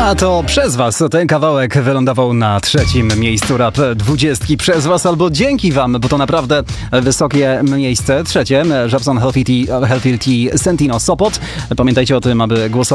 A to przez was ten kawałek wylądował na 3. miejscu Rap 20 przez was albo dzięki wam, bo to naprawdę wysokie miejsce. 3. Żabson Healthy Tea Sentino Sopot. Pamiętajcie o tym, aby głosować